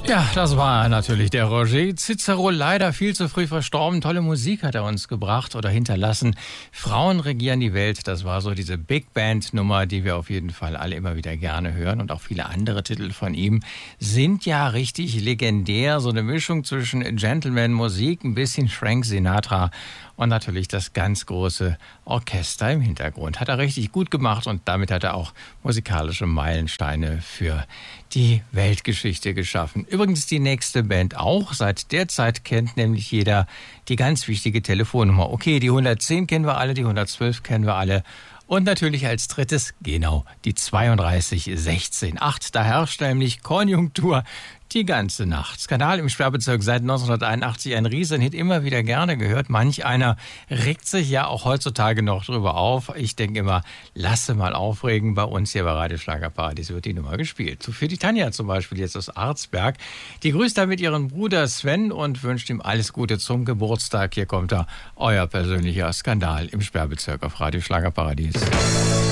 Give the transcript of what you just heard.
Ja, das war natürlich der Roger Cicero, leider viel zu früh verstorben. Tolle Musik hat er uns gebracht oder hinterlassen. Frauen regieren die Welt, das war so diese Big Band Nummer, die wir auf jeden Fall alle immer wieder gerne hören. Und auch viele andere Titel von ihm sind ja richtig legendär. So eine Mischung zwischen Gentleman-Musik, ein bisschen Frank Sinatra und natürlich das ganz große Orchester im Hintergrund. Hat er richtig gut gemacht und damit hat er auch musikalische Meilensteine für die Weltgeschichte geschaffen. Übrigens die nächste Band auch. Seit der Zeit kennt nämlich jeder die ganz wichtige Telefonnummer. Okay, die 110 kennen wir alle, die 112 kennen wir alle. Und natürlich als drittes, genau, die 32168. Da herrscht nämlich Konjunktur die ganze Nacht. Skandal im Sperrbezirk seit 1981, ein Riesenhit, immer wieder gerne gehört. Manch einer regt sich ja auch heutzutage noch drüber auf. Ich denke immer, lasse mal aufregen. Bei uns hier bei Radio Schlagerparadies wird die Nummer gespielt. So für die Tanja zum Beispiel jetzt aus Arzberg. Die grüßt damit ihren Bruder Sven und wünscht ihm alles Gute zum Geburtstag. Hier kommt er, euer persönlicher Skandal im Sperrbezirk auf Radio Schlagerparadies.